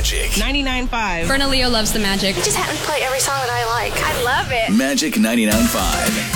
Magic 99.5. Bernalillo loves the Magic. You just have to play every song that I like. I love it. Magic 99.5.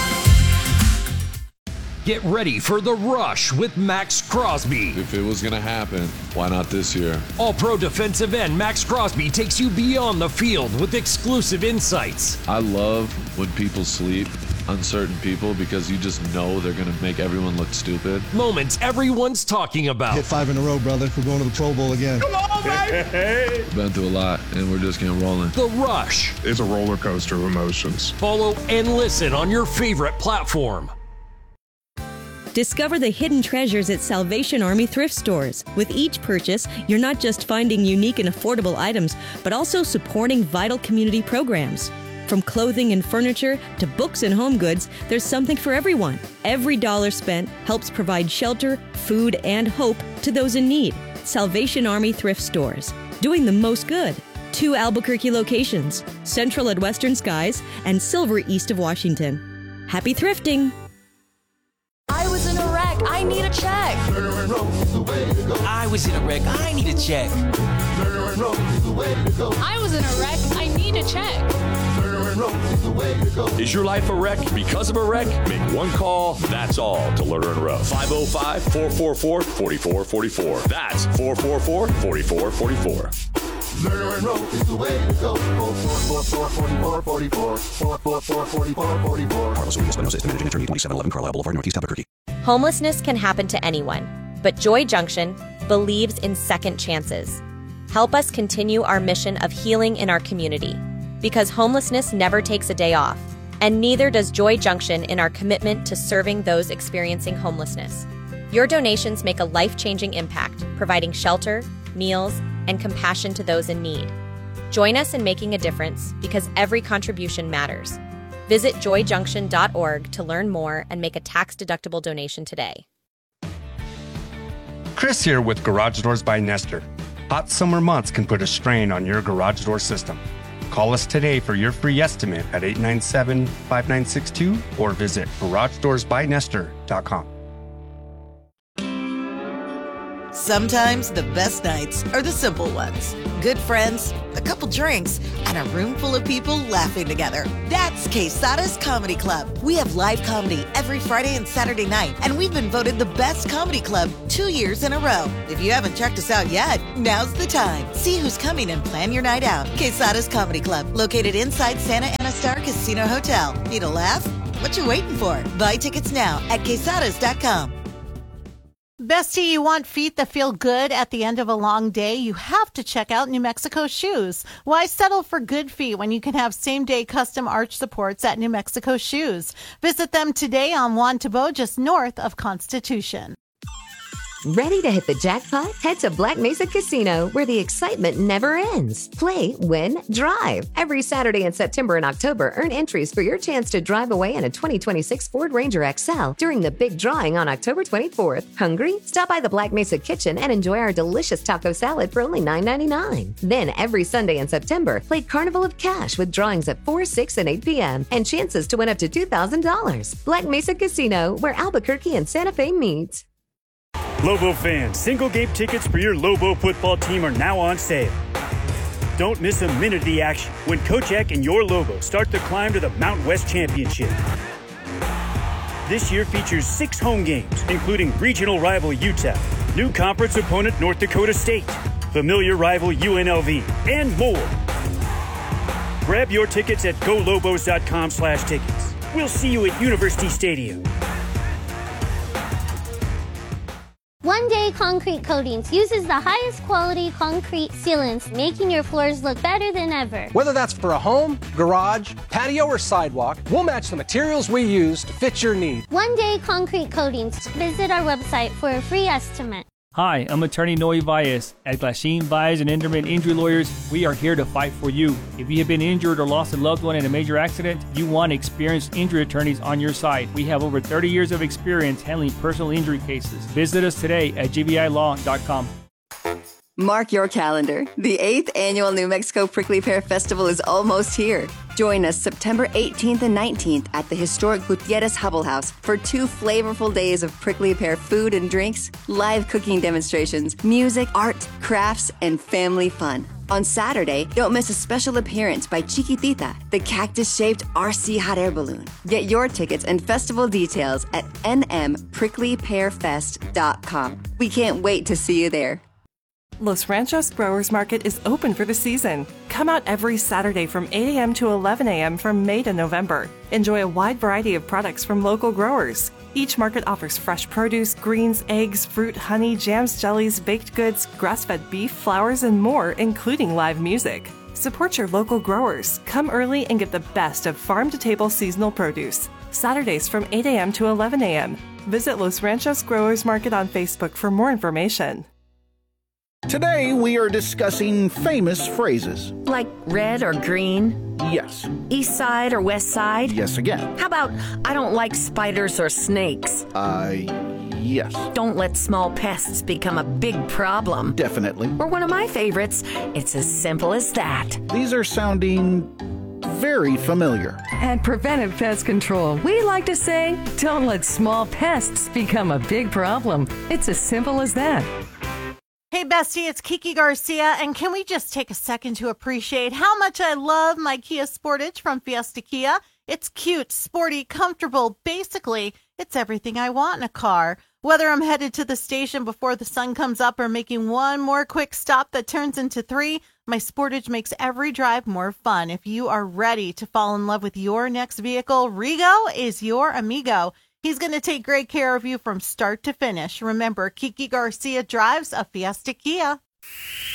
Get ready for The Rush with Max Crosby. If it was going to happen, why not this year? All-pro defensive end Max Crosby takes you beyond the field with exclusive insights. I love when people sleep on certain people because you just know they're going to make everyone look stupid. Moments everyone's talking about. Hit 5 in a row, brother. We're going to the Pro Bowl again. Come on, baby! Been through a lot, and we're just getting rolling. The Rush. It's a roller coaster of emotions. Follow and listen on your favorite platform. Discover the hidden treasures at Salvation Army thrift stores. With each purchase, you're not just finding unique and affordable items, but also supporting vital community programs. From clothing and furniture to books and home goods, there's something for everyone. Every dollar spent helps provide shelter, food, and hope to those in need. Salvation Army thrift stores, doing the most good. 2 Albuquerque locations, Central at Western Skies and Silver east of Washington. Happy thrifting! I was in a wreck. I need a check. I was in a wreck. I need a check. I was in a wreck. I need a check. Is your life a wreck because of a wreck? Make one call, that's all, to Lerner and Rowe. 505-444-4444. That's 444-4444. Lerner and Rowe is the way to go. 444-4444. Carlos Urias Espinosa is the managing attorney, 2711 Carlisle Boulevard, Northeast Albuquerque. Homelessness can happen to anyone, but Joy Junction believes in second chances. Help us continue our mission of healing in our community, because homelessness never takes a day off, and neither does Joy Junction in our commitment to serving those experiencing homelessness. Your donations make a life-changing impact, providing shelter, meals, and compassion to those in need. Join us in making a difference, because every contribution matters. Visit joyjunction.org to learn more and make a tax-deductible donation today. Chris here with Garage Doors by Nestor. Hot summer months can put a strain on your garage door system. Call us today for your free estimate at 897-5962 or visit GarageDoorsByNestor.com. Sometimes the best nights are the simple ones. Good friends, a couple drinks, and a room full of people laughing together. That's Quesada's Comedy Club. We have live comedy every Friday and Saturday night, and we've been voted the best comedy club 2 years in a row. If you haven't checked us out yet, now's the time. See who's coming and plan your night out. Quesada's Comedy Club, located inside Santa Ana Star Casino Hotel. Need a laugh? What you waiting for? Buy tickets now at quesadas.com. Bestie, you want feet that feel good at the end of a long day? You have to check out New Mexico Shoes. Why settle for good feet when you can have same-day custom arch supports at New Mexico Shoes? Visit them today on Juan Tabo, just north of Constitution. Ready to hit the jackpot? Head to Black Mesa Casino, where the excitement never ends. Play, win, drive. Every Saturday in September and October, earn entries for your chance to drive away in a 2026 Ford Ranger XL during the big drawing on October 24th. Hungry? Stop by the Black Mesa Kitchen and enjoy our delicious taco salad for only $9.99. Then, every Sunday in September, play Carnival of Cash with drawings at 4, 6, and 8 p.m. and chances to win up to $2,000. Black Mesa Casino, where Albuquerque and Santa Fe meet. Lobo fans, single game tickets for your Lobo football team are now on sale. Don't miss a minute of the action when Coach Eck and your Lobo start the climb to the Mountain West Championship. This year features 6 home games, including regional rival UTEP, new conference opponent North Dakota State, familiar rival UNLV, and more. Grab your tickets at golobos.com/tickets. We'll see you at University Stadium. One Day Concrete Coatings uses the highest quality concrete sealants, making your floors look better than ever. Whether that's for a home, garage, patio, or sidewalk, we'll match the materials we use to fit your needs. One Day Concrete Coatings. Visit our website for a free estimate. Hi, I'm attorney Noe Valles. At Glasheen, Valles and Enderman Injury Lawyers, we are here to fight for you. If you have been injured or lost a loved one in a major accident, you want experienced injury attorneys on your side. We have over 30 years of experience handling personal injury cases. Visit us today at gvilaw.com. Mark your calendar. The 8th Annual New Mexico Prickly Pear Festival is almost here. Join us September 18th and 19th at the historic Gutierrez Hubble House for 2 flavorful days of prickly pear food and drinks, live cooking demonstrations, music, art, crafts, and family fun. On Saturday, don't miss a special appearance by Chiquitita, the cactus-shaped RC hot air balloon. Get your tickets and festival details at nmpricklypearfest.com. We can't wait to see you there. Los Ranchos Growers Market is open for the season. Come out every Saturday from 8 a.m. to 11 a.m. from May to November. Enjoy a wide variety of products from local growers. Each market offers fresh produce, greens, eggs, fruit, honey, jams, jellies, baked goods, grass-fed beef, flowers, and more, including live music. Support your local growers. Come early and get the best of farm-to-table seasonal produce. Saturdays from 8 a.m. to 11 a.m. Visit Los Ranchos Growers Market on Facebook for more information. Today we are discussing famous phrases. Like red or green? Yes. East side or west side? Yes again. How about I don't like spiders or snakes? Yes. Don't let small pests become a big problem. Definitely. Or one of my favorites, it's as simple as that. These are sounding very familiar. At Preventive Pest Control, we like to say, don't let small pests become a big problem. It's as simple as that. Hey, bestie, it's Kiki Garcia, and can we just take a second to appreciate how much I love my Kia Sportage from Fiesta Kia? It's cute, sporty, comfortable. Basically, it's everything I want in a car. Whether I'm headed to the station before the sun comes up or making one more quick stop that turns into 3, my Sportage makes every drive more fun. If you are ready to fall in love with your next vehicle, Rigo is your amigo. He's going to take great care of you from start to finish. Remember, Kiki Garcia drives a Fiesta Kia.